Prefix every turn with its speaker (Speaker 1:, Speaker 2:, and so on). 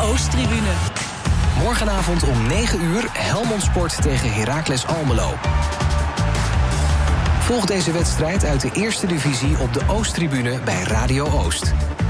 Speaker 1: Oosttribune.
Speaker 2: Morgenavond om 9 uur Helmond Sport tegen Heracles Almelo. Volg deze wedstrijd uit de eerste divisie op de Oosttribune bij Radio Oost.